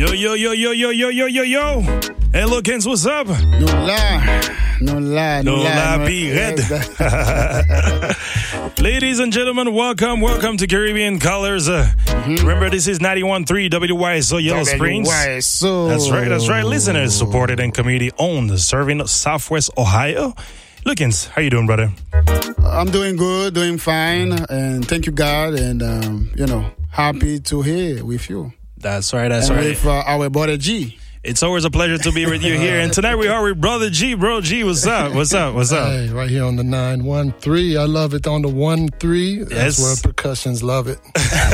Yo. Hey, Lookins, what's up? No lie, be red. Ladies and gentlemen, welcome to Caribbean Colors. Remember, this is 91.3 WYSO Yellow Springs. That's right. Listeners supported and community owned, serving Southwest Ohio. Lookins, how you doing, brother? I'm doing good, doing fine, and thank you, God, and happy to here with you. That's right. With our brother G. It's always a pleasure to be with you here. And tonight we are with Brother G. Bro, G, what's up? Hey, right here on the 913. I love it on the 1-3. That's where percussions love it.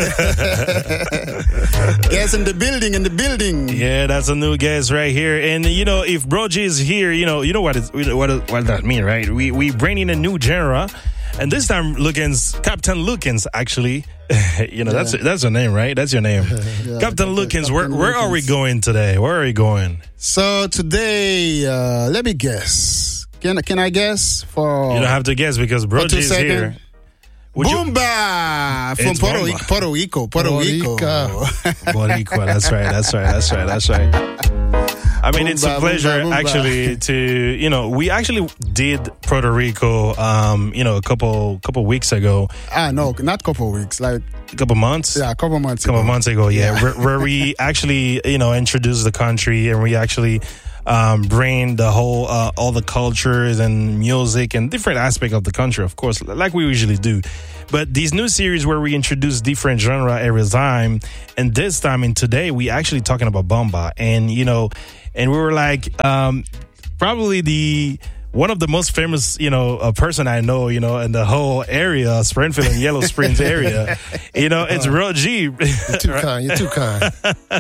Guest in the building. Yeah, that's a new guest right here. And, if Bro G is here, you know what that mean, right? We bring in a new genre. And this time, Captain Lookins, actually, that's your name, right? That's your name. Yeah, Captain Lookins, where are we going today? Where are we going? So today, let me guess. Can I guess? You don't have to guess because Broji is here. Boomba from Puerto Rico. Boricua, that's right. I mean, it's a pleasure actually to, we actually did Puerto Rico, a couple weeks ago. No, not couple weeks, like a couple months. Yeah, a couple months ago. Yeah. where we actually, introduced the country and we actually bring the whole, all the cultures and music and different aspects of the country, of course, like we usually do. But these new series where we introduce different genre every time, and this time and today we actually talking about bomba, and and we were like, probably one of the most famous, person I know, in the whole area, Springfield and Yellow Springs area, it's Real G. You're too kind.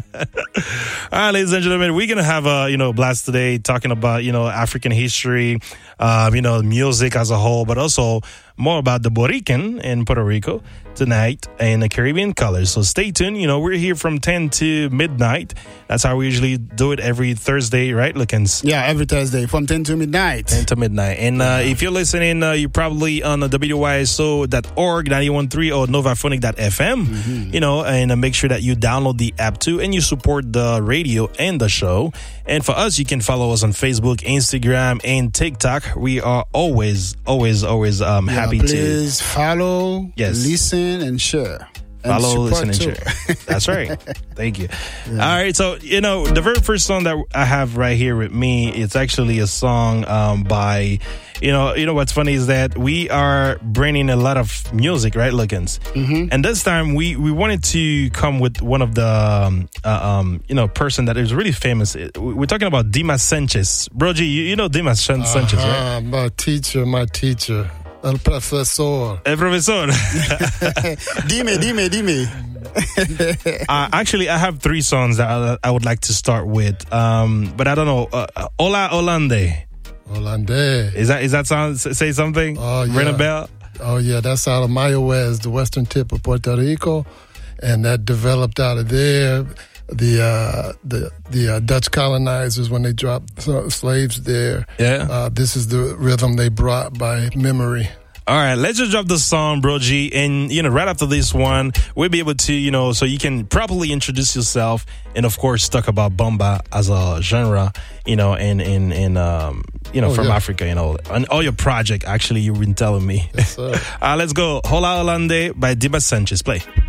All right, ladies and gentlemen, we're going to have a, blast today talking about, African history, music as a whole, but also more about the Borican in Puerto Rico tonight in the Caribbean Colors. So stay tuned. We're here from 10 to midnight. That's how we usually do it every Thursday, right, Lookins? Yeah, every Thursday from 10 to midnight. 10 to midnight. And if you're listening, you're probably on the WYSO.org, 91.3 or Novaphonic.fm, and make sure that you download the app too and you support the radio and the show. And for us, you can follow us on Facebook, Instagram, and TikTok. We are always happy to. Please follow, listen, and share. Follow, listen, and share. That's right. Thank you. Yeah. All right. So, the very first song that I have right here with me, it's actually a song by, what's funny is that we are bringing a lot of music, right, Lookins? Mm-hmm. And this time we wanted to come with one of the, person that is really famous. We're talking about Dimas Sanchez. Broji, you know Dimas Sanchez, right? My teacher. El profesor. Dime. Actually, I have three songs that I would like to start with. But I don't know. Hola Hollande. Is that sound? Say something? Oh, yeah. Ring a bell? Oh, yeah. That's out of Mayaguez, the western tip of Puerto Rico. And that developed out of there. The Dutch colonizers, when they dropped slaves there, this is the rhythm they brought by memory. All right, let's just drop the song, Bro G, and right after this one, we'll be able to, so you can properly introduce yourself, and of course talk about bomba as a genre, from Africa, and all your project. Actually, you've been telling me. Yes, sir. Let's go. Hola Hollande by Dimas Sanchez. Play.